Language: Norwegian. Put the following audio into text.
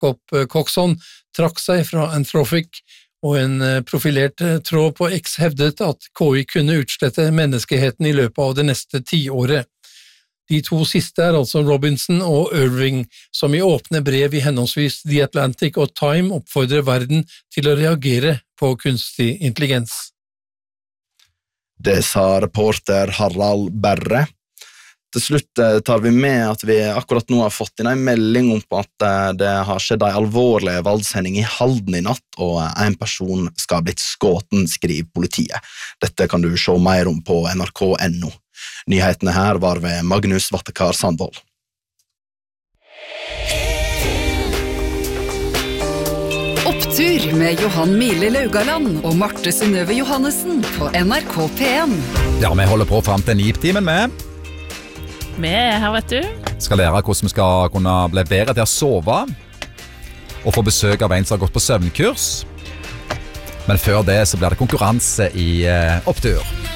Jacob Coxon trakk seg fra Anthropic, og en profilert tråd på X hevdet at KI kunne utslette menneskeheten i løpet av det neste 10-året. De to siste altså Robinson og Irving, som i åpne brev i henholdsvis The Atlantic og Time oppfordrer verden til å reagere på kunstig intelligens. Det sa reporter Harald Berre. Til slutt tar vi med at vi akkurat nå har fått inn en melding om at det har skjedd en alvorlig valgshending i Halden i natt, og en person skal ha blitt skåten, skriver politiet. Dette kan du se mer om på nrk.no. Nyhetene her var ved Magnus Vattekar Sandvold. Opptur med Johan Mile Laugaland og Marte Synnøve Johannessen på NRK P1. Ja, vi holder på frem til 9-timen med. Vi her, vet du. Skal lære hvordan vi skal kunne bli bedre til å sove, og få besøk av en som har gått på søvnkurs. Men før det så blir det konkurranse i Opptur.